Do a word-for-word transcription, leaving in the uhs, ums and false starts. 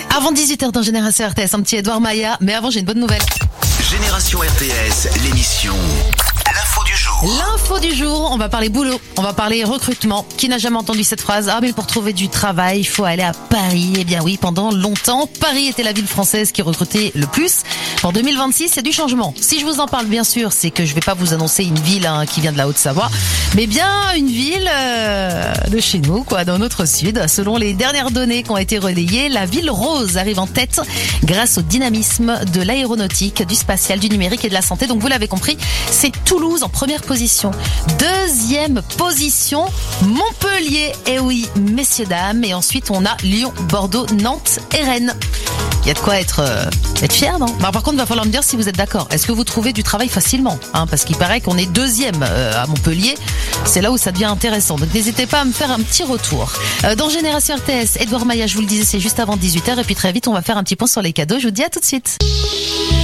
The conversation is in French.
Avant dix-huit heures dans Génération R T S, un petit Edouard Maya. Mais avant, j'ai une bonne nouvelle. Génération R T S, l'émission L'info du jour. L'info du jour, on va parler boulot, on va parler recrutement. Qui n'a jamais entendu cette phrase? Ah, mais pour trouver du travail, il faut aller à Paris. Eh bien oui, pendant longtemps, Paris était la ville française qui recrutait le plus. En deux mille vingt-six, c'est du changement. Si je vous en parle, bien sûr, c'est que je vais pas vous annoncer une ville hein, qui vient de la Haute-Savoie, mais bien une ville euh, de chez nous, quoi, dans notre sud. Selon les dernières données qui ont été relayées, la ville rose arrive en tête grâce au dynamisme de l'aéronautique, du spatial, du numérique et de la santé. Donc vous l'avez compris, c'est Toulouse en première position. Deuxième position, Montpellier. Eh oui, messieurs, dames. Et ensuite, on a Lyon, Bordeaux, Nantes et Rennes. Il y a de quoi être, euh, être fier, non? Bah, par contre, il va falloir me dire si vous êtes d'accord. Est-ce que vous trouvez du travail facilement hein? Parce qu'il paraît qu'on est deuxième euh, à Montpellier. C'est là où ça devient intéressant. Donc n'hésitez pas à me faire un petit retour. Euh, dans Génération R T S, Edouard Maya, je vous le disais, c'est juste avant dix-huit heures. Et puis très vite, on va faire un petit point sur les cadeaux. Je vous dis à tout de suite.